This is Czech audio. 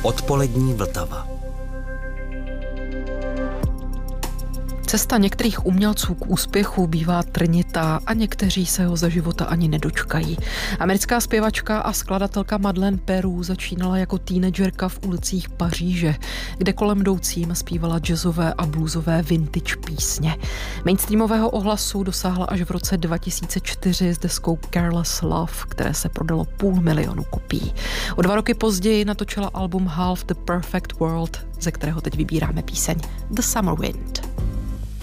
Odpolední Vltava. Cesta některých umělců k úspěchu bývá trnitá a někteří se ho za života ani nedočkají. Americká zpěvačka a skladatelka Madeleine Peru začínala jako teenagerka v ulicích Paříže, kde kolem jdoucím zpívala jazzové a bluesové vintage písně. Mainstreamového ohlasu dosáhla až v roce 2004 s deskou Careless Love, které se prodalo 500 000 kopií. O 2 roky později natočila album Half the Perfect World, ze kterého teď vybíráme píseň The Summer Wind.